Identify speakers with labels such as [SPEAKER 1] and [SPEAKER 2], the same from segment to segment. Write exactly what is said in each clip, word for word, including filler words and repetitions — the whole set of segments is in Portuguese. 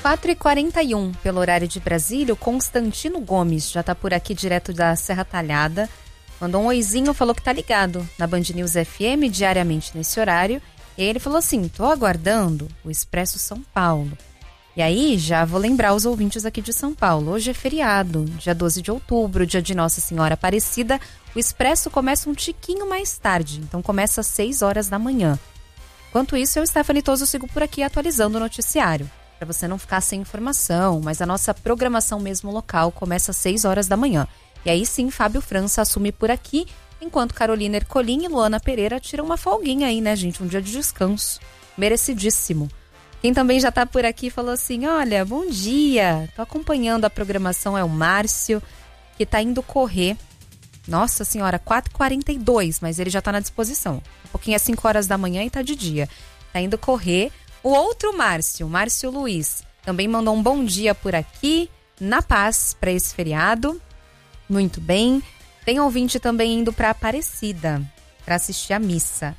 [SPEAKER 1] quatro e quarenta e um, pelo horário de Brasília, o Constantino Gomes já tá por aqui direto da Serra Talhada. Mandou um oizinho, falou que tá ligado na Band News F M diariamente nesse horário. E aí ele falou assim, tô aguardando o Expresso São Paulo. E aí já vou lembrar os ouvintes aqui de São Paulo. Hoje é feriado, dia doze de outubro, dia de Nossa Senhora Aparecida. O Expresso começa um tiquinho mais tarde, então começa às seis horas da manhã. Enquanto isso, eu, Stephanie Toso, sigo por aqui atualizando o noticiário. Para você não ficar sem informação, mas a nossa programação mesmo local começa às seis horas da manhã. E aí sim, Fábio França assume por aqui, enquanto Carolina Ercolim e Luana Pereira tiram uma folguinha aí, né, gente? Um dia de descanso. Merecidíssimo. Quem também já tá por aqui falou assim, olha, bom dia. Tô acompanhando a programação, é o Márcio, que tá indo correr. Nossa senhora, quatro e quarenta e dois, mas ele já tá na disposição. Um pouquinho é cinco horas da manhã e tá de dia. Tá indo correr. O outro Márcio, Márcio Luiz, também mandou um bom dia por aqui, na paz, para esse feriado. Muito bem. Tem ouvinte também indo para Aparecida, para assistir a missa.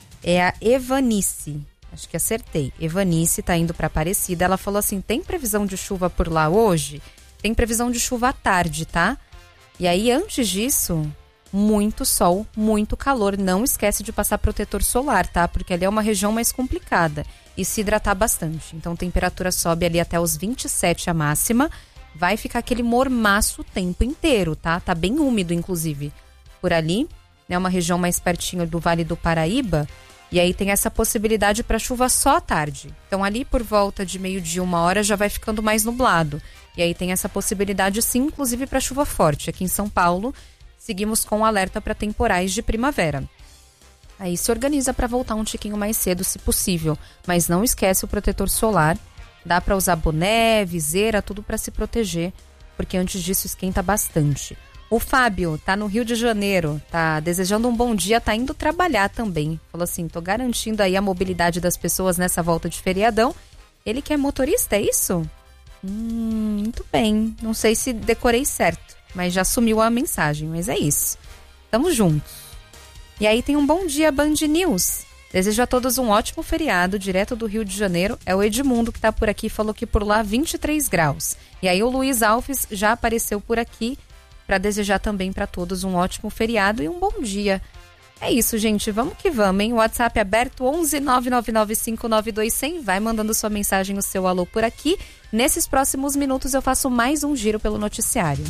[SPEAKER 1] É a Evanice. Acho que acertei. Evanice tá indo para Aparecida. Ela falou assim, tem previsão de chuva por lá hoje? Tem previsão de chuva à tarde, tá? E aí, antes disso, muito sol, muito calor. Não esquece de passar protetor solar, tá? Porque ali é uma região mais complicada. E se hidratar bastante. Então, a temperatura sobe ali até os vinte e sete a máxima. Vai ficar aquele mormaço o tempo inteiro, tá? Tá bem úmido, inclusive, por ali. É uma região mais pertinho do Vale do Paraíba. E aí tem essa possibilidade para chuva só à tarde. Então, ali por volta de meio-dia, uma hora, já vai ficando mais nublado. E aí tem essa possibilidade, sim, inclusive para chuva forte. Aqui em São Paulo, seguimos com alerta para temporais de primavera. Aí se organiza para voltar um tiquinho mais cedo, se possível. Mas não esquece o protetor solar. Dá para usar boné, viseira, tudo para se proteger, porque antes disso esquenta bastante. O Fábio tá no Rio de Janeiro, tá desejando um bom dia, tá indo trabalhar também. Falou assim, tô garantindo aí a mobilidade das pessoas nessa volta de feriadão. Ele que é motorista, é isso? Hum, muito bem. Não sei se decorei certo, mas já sumiu a mensagem, mas é isso. Tamo juntos. E aí tem um bom dia Band News. Desejo a todos um ótimo feriado, direto do Rio de Janeiro. É o Edmundo que tá por aqui, falou que por lá vinte e três graus. E aí o Luiz Alves já apareceu por aqui para desejar também para todos um ótimo feriado e um bom dia. É isso, gente. Vamos que vamos, hein? O WhatsApp aberto onze nove nove nove cinco nove dois zero zero. Vai mandando sua mensagem, o seu alô por aqui. Nesses próximos minutos eu faço mais um giro pelo noticiário.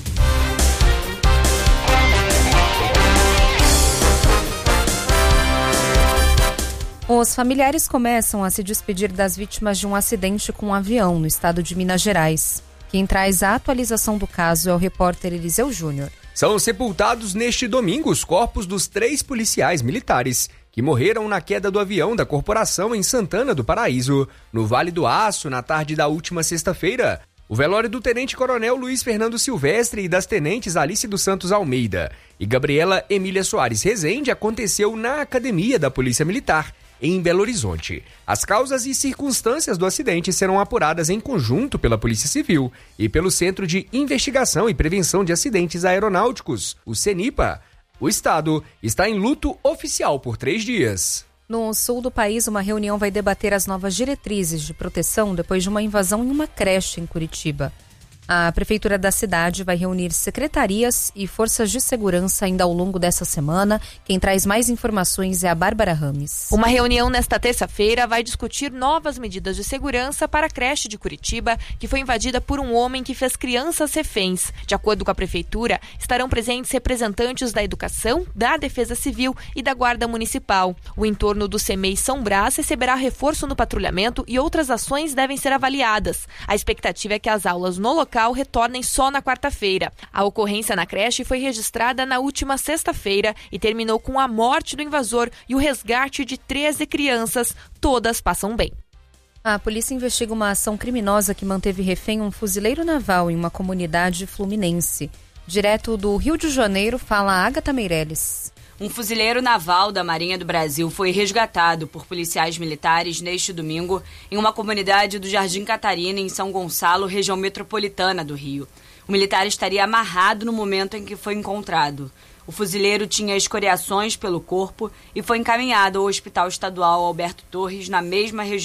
[SPEAKER 1] Os familiares começam a se despedir das vítimas de um acidente com um avião no estado de Minas Gerais. Quem traz a atualização do caso é o repórter Eliseu Júnior.
[SPEAKER 2] São sepultados neste domingo os corpos dos três policiais militares que morreram na queda do avião da corporação em Santana do Paraíso, no Vale do Aço, na tarde da última sexta-feira. O velório do tenente-coronel Luiz Fernando Silvestre e das tenentes Alice dos Santos Almeida e Gabriela Emília Soares Rezende aconteceu na Academia da Polícia Militar, em Belo Horizonte. As causas e circunstâncias do acidente serão apuradas em conjunto pela Polícia Civil e pelo Centro de Investigação e Prevenção de Acidentes Aeronáuticos, o CENIPA. O estado está em luto oficial por três dias.
[SPEAKER 1] No sul do país, uma reunião vai debater as novas diretrizes de proteção depois de uma invasão em uma creche em Curitiba. A prefeitura da cidade vai reunir secretarias e forças de segurança ainda ao longo dessa semana. Quem traz mais informações é a Bárbara Rames.
[SPEAKER 3] Uma reunião nesta terça-feira vai discutir novas medidas de segurança para a creche de Curitiba, que foi invadida por um homem que fez crianças reféns. De acordo com a prefeitura, estarão presentes representantes da educação, da Defesa Civil e da Guarda Municipal. O entorno do CEMEI São Brás receberá reforço no patrulhamento e outras ações devem ser avaliadas. A expectativa é que as aulas no local retornem só na quarta-feira. A ocorrência na creche foi registrada na última sexta-feira e terminou com a morte do invasor e o resgate de treze crianças. Todas passam bem.
[SPEAKER 1] A polícia investiga uma ação criminosa que manteve refém um fuzileiro naval em uma comunidade fluminense. Direto do Rio de Janeiro, fala Agatha Meirelles.
[SPEAKER 4] Um fuzileiro naval da Marinha do Brasil foi resgatado por policiais militares neste domingo em uma comunidade do Jardim Catarina, em São Gonçalo, região metropolitana do Rio. O militar estaria amarrado no momento em que foi encontrado. O fuzileiro tinha escoriações pelo corpo e foi encaminhado ao Hospital Estadual Alberto Torres, na mesma região.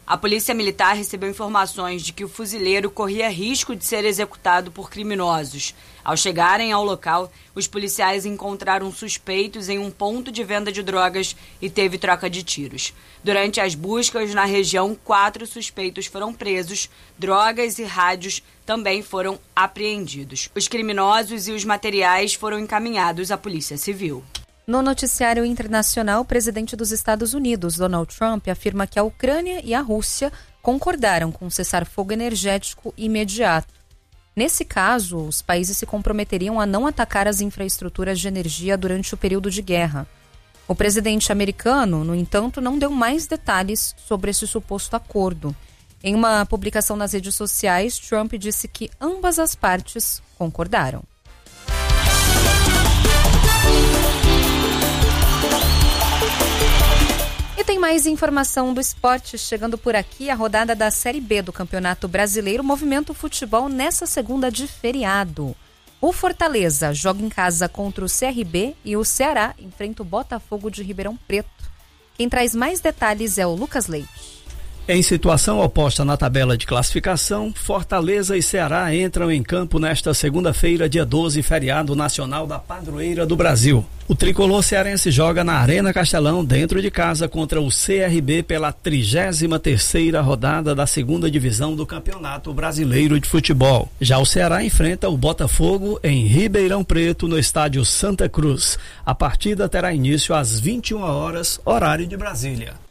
[SPEAKER 4] A polícia militar recebeu informações de que o fuzileiro corria risco de ser executado por criminosos. Ao chegarem ao local, os policiais encontraram suspeitos em um ponto de venda de drogas e teve troca de tiros. Durante as buscas na região, quatro suspeitos foram presos, drogas e rádios também foram apreendidos. Os criminosos e os materiais foram encaminhados à Polícia Civil.
[SPEAKER 1] No noticiário internacional, o presidente dos Estados Unidos, Donald Trump, afirma que a Ucrânia e a Rússia concordaram com um cessar-fogo energético imediato. Nesse caso, os países se comprometeriam a não atacar as infraestruturas de energia durante o período de guerra. O presidente americano, no entanto, não deu mais detalhes sobre esse suposto acordo. Em uma publicação nas redes sociais, Trump disse que ambas as partes concordaram. E tem mais informação do esporte chegando por aqui. A rodada da Série B do Campeonato Brasileiro movimenta o futebol nessa segunda de feriado. O Fortaleza joga em casa contra o C R B e o Ceará enfrenta o Botafogo de Ribeirão Preto. Quem traz mais detalhes é o Lucas Leite.
[SPEAKER 5] Em situação oposta na tabela de classificação, Fortaleza e Ceará entram em campo nesta segunda-feira, dia doze, feriado nacional da Padroeira do Brasil. O tricolor cearense joga na Arena Castelão, dentro de casa, contra o C R B pela trigésima terceira rodada da segunda divisão do Campeonato Brasileiro de Futebol. Já o Ceará enfrenta o Botafogo em Ribeirão Preto, no estádio Santa Cruz. A partida terá início às vinte e uma horas, horário de Brasília.